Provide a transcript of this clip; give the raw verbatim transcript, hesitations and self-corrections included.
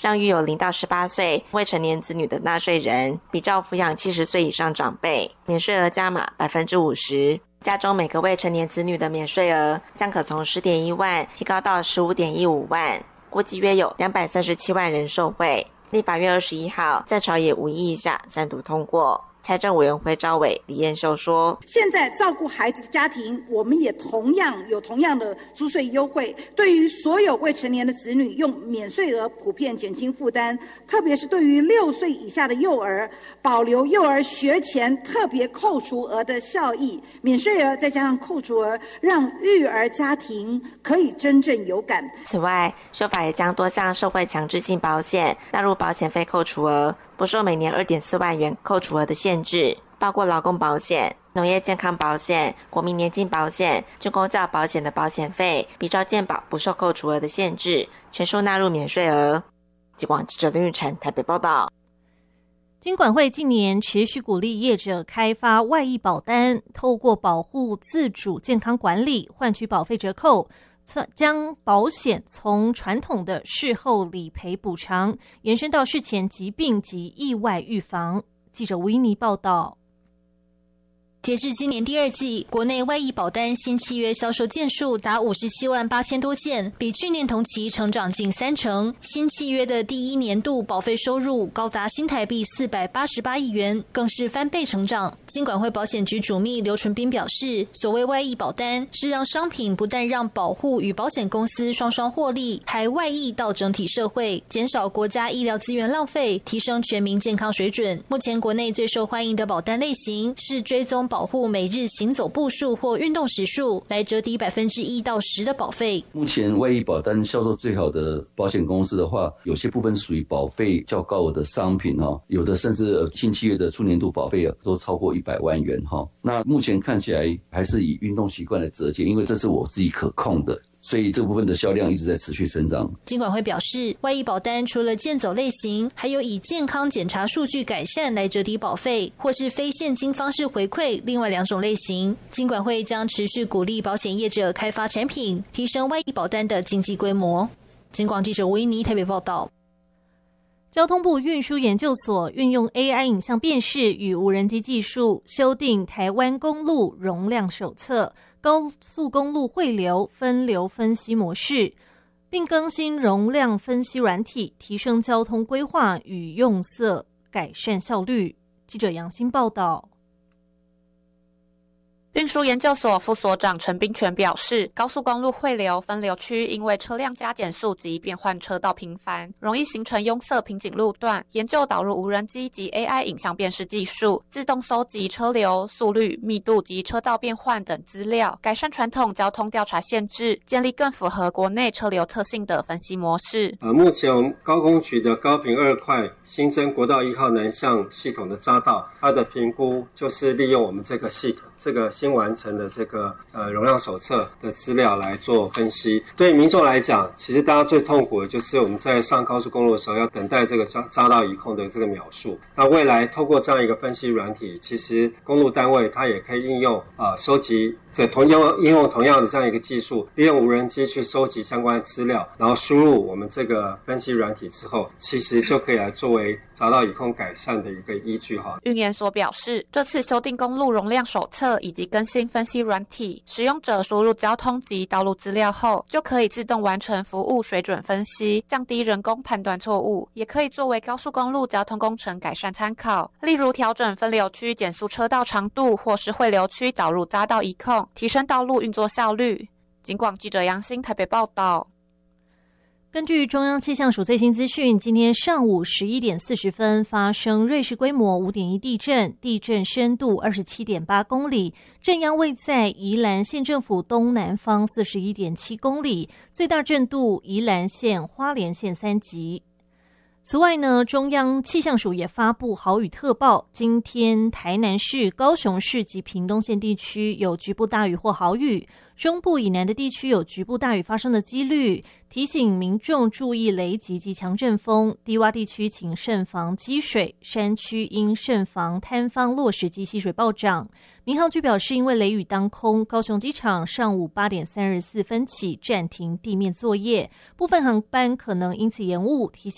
让育有零到十八岁未成年子女的纳税人比照抚养七十岁以上长辈，免税额加码百分之五十。家中每个未成年子女的免税额将可从十点一万提高到十五点一五万，估计约有两百三十七万人受惠。立法院二十一号在朝野无异议下三读通过。财政委员会召委李彦秀说， 现在照顾孩子的家庭，我们也同样有同样的租税优惠，对于所有未成年的子女用免税额普遍减轻负担，特别是对于六岁以下的幼儿，保留幼儿学前特别扣除额的效益，免税额再加上扣除额，让育儿家庭可以真正有感。 此外，修法也将多项社会强制性保险纳入保险费扣除额，不受每年 二点四万元扣除额的限制，包括劳工保险、农业健康保险、国民年金保险、军公教保险的保险费，比照健保不受扣除额的限制，全数纳入免税额。疾管记者林玉成台北报道。 金管会近年持续鼓励业者开发外溢保单，透过保护自主健康管理，换取保费折扣，将保险从传统的事后理赔补偿延伸到事前疾病及意外预防。记者吴依妮报道。 截至今年第二季，国内外溢保单新契约销售件数达五十七万八千多件，比去年同期成长近三成。新契约的第一年度保费收入高达新台币四百八十八亿元，更是翻倍成长。金管会保险局主秘刘纯斌表示，所谓外溢保单是让商品不但让保护与保险公司双双获利，还外溢到整体社会，减少国家医疗资源浪费，提升全民健康水准。目前国内最受欢迎的保单类型是追踪保护每日行走步数或运动时数，来折抵百分之一到十的保费。 目前外溢保单销售最好的保险公司的话，有些部分属于保费较高的商品哈，有的甚至新契约的初年度保费都超过一百万元哈。那目前看起来还是以运动习惯来折减，因为这是我自己可控的。所以这部分的销量一直在持续成长。 金管会表示，外溢保单除了健走类型，还有以健康检查数据改善来折抵保费，或是非现金方式回馈，另外两种类型。金管会将持续鼓励保险业者开发产品，提升外溢保单的经济规模。金广记者吴依妮台北报道。 交通部运输研究所运用 A I 影像辨识与无人机技术，修订台湾公路容量手册高速公路汇流分流分析模式，并更新容量分析软体，提升交通规划与用色，改善效率。记者杨欣报道。 运输研究所副所长陈冰泉表示，高速公路汇流分流区因为车辆加减速及变换车道频繁，容易形成拥塞瓶颈路段。研究导入无人机及 A I 影像辨识技术，自动搜集车流、速率、密度及车道变换等资料，改善传统交通调查限制，建立更符合国内车流特性的分析模式。 呃，目前我们高工局的高屏二块新增国道一号南向系统的匝道，它的评估就是利用我们这个系统这个新完成的这个呃容量手册的资料来做分析。对于民众来讲，其实大家最痛苦的就是我们在上高速公路的时候要等待这个匝道移控的这个秒数。那未来透过这样一个分析软体，其实公路单位它也可以应用啊、呃、收集这同样应用同样的这样一个技术，利用无人机去收集相关的资料，然后输入我们这个分析软体之后，其实就可以来作为匝道移控改善的一个依据哈。 运研所表示，这次修订公路容量手册以及更新分析软体，使用者输入交通及道路资料后，就可以自动完成服务水准分析，降低人工判断错误，也可以作为高速公路交通工程改善参考。例如调整分流区减速车道长度，或是汇流区导入匝道移控，提升道路运作效率。警广记者杨欣台北报道。 根据中央气象署最新资讯，今天上午十一点四十分发生瑞士规模 五点一 地震，地震深度 二十七点八公里，震央位在宜兰县政府东南方 四十一点七公里，最大震度宜兰县、花莲县三级。此外呢，中央气象署也发布豪雨特报，今天台南市、高雄市及屏东县地区有局部大雨或豪雨，中部以南的地区有局部大雨发生的几率，提醒民众注意雷击及强阵风，低洼地区请慎防积水，山区应慎防坍方落石及溪水暴涨。民航局表示，因为雷雨当空，高雄机场上午八点三十四分起暂停地面作业，部分航班可能因此延误，提醒